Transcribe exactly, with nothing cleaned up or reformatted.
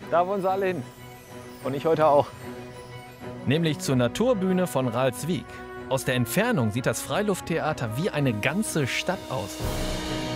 Da wollen sie alle hin. Und ich heute auch. Nämlich zur Naturbühne von Ralswiek. Aus der Entfernung sieht das Freilufttheater wie eine ganze Stadt aus.